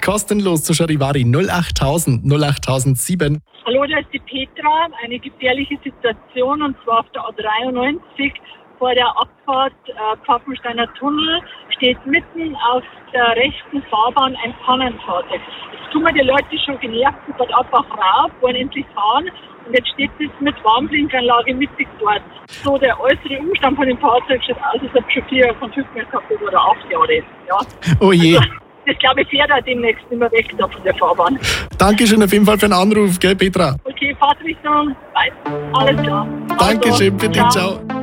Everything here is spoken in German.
Kostenlos zu Charivari 08000 08007. Hallo, da ist die Petra. Eine gefährliche Situation, und zwar auf der A93 vor der Abfahrt Pfaffensteiner Tunnel steht mitten auf der rechten Fahrbahn ein Pannenfahrzeug. Jetzt tun mir die Leute schon genervt über die Abbach rauf, wollen endlich fahren, und jetzt steht es mit Warnblinkanlage mittig dort. So, der äußere Umstand von dem Fahrzeug sieht aus, als ob schon 4 Jahre von TÜV mehr gehabt oder 8 Jahre. Ja. Oh je. Also, das glaube ich fährt auch demnächst nicht mehr weg da von der Fahrbahn. Dankeschön auf jeden Fall für den Anruf, gell, Petra? Okay, Fahrtrichtung, alles klar. Dankeschön, bitte, ciao.